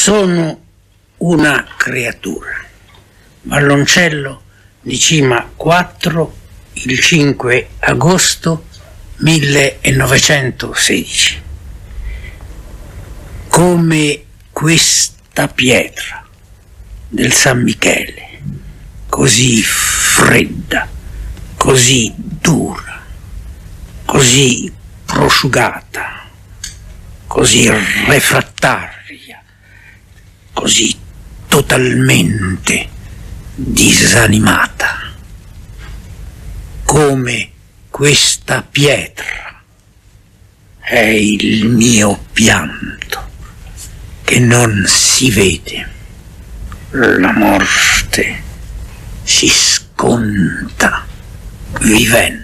Sono una creatura. Valloncello di Cima 4, il 5 agosto 1916. Come questa pietra del San Michele, così fredda, così dura, così prosciugata, così refrattaria, così totalmente disanimata. Come questa pietra è il mio pianto che non si vede. La morte si sconta vivendo.